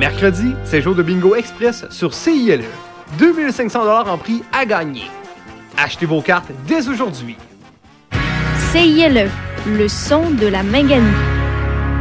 Mercredi, c'est jour de bingo express sur CILE. 2500 $ en prix à gagner. Achetez vos cartes dès aujourd'hui. CILE, le son de la Minganie.